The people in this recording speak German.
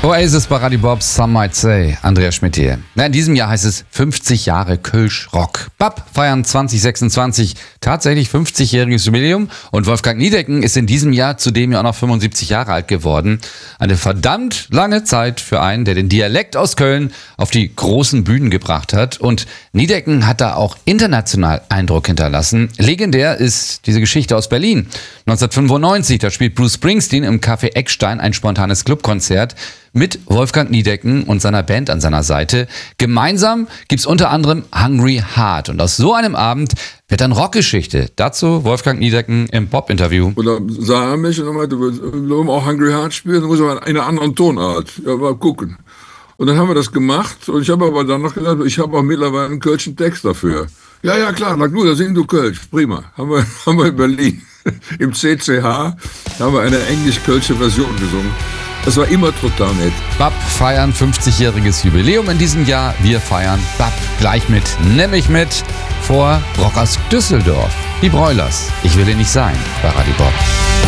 Oasis bei Radio Bob, Some Might Say, Andreas Schmidt hier. In diesem Jahr heißt es 50 Jahre Kölsch Rock. BAP feiern 2026 tatsächlich 50-jähriges Jubiläum und Wolfgang Niedecken ist in diesem Jahr zudem ja auch noch 75 Jahre alt geworden. Eine verdammt lange Zeit für einen, der den Dialekt aus Köln auf die großen Bühnen gebracht hat. Und Niedecken hat da auch international Eindruck hinterlassen. Legendär ist diese Geschichte aus Berlin. 1995, da spielt Bruce Springsteen im Café Eckstein ein spontanes Clubkonzert mit Wolfgang Niedecken und seiner Band an seiner Seite. Gemeinsam gibt's unter anderem Hungry Heart. Und aus so einem Abend wird dann Rockgeschichte. Dazu Wolfgang Niedecken im Pop-Interview. Und dann sah er mich und dann meinte, wir wollen auch Hungry Heart spielen, dann muss aber in einer anderen Tonart. Ja, mal gucken. Und dann haben wir das gemacht und ich habe aber dann noch gesagt, ich habe auch mittlerweile einen kölschen Text dafür. Ja, klar, na gut, da sing du Kölsch, prima. Haben wir in Berlin im CCH, haben wir eine englisch-kölsche Version gesungen. Das war immer total nett. BAP feiern 50-jähriges Jubiläum in diesem Jahr. Wir feiern BAP gleich mit, nämlich mit vor Rock aus Düsseldorf. Die Broilers. Ich will hier nicht sein bei Radio Bob.